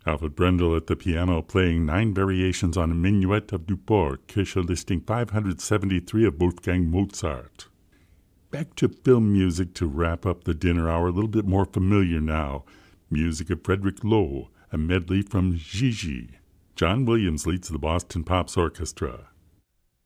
Alfred Brendel at the piano playing 9 variations on a minuet of Duport, Kirche listing 573 of Wolfgang Mozart. Back to film music to wrap up the dinner hour, a little bit more familiar now. Music of Frederick Loewe, a medley from Gigi. John Williams leads the Boston Pops Orchestra.